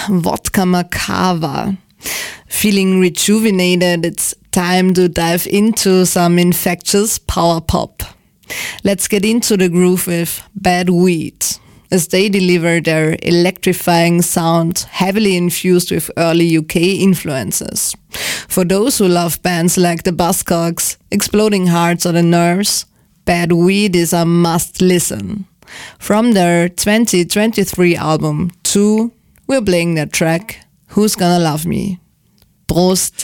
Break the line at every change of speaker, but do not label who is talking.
Vodka Macava. Feeling rejuvenated, it's time to dive into some infectious power pop. Let's get into the groove with Bad Weed, as they deliver their electrifying sound heavily infused with early UK influences. For those who love bands like the Buzzcocks, Exploding Hearts or The Nerves, Bad Weed is a must listen. From their 2023 album 2, we're playing their track Who's Gonna Love Me. Prost!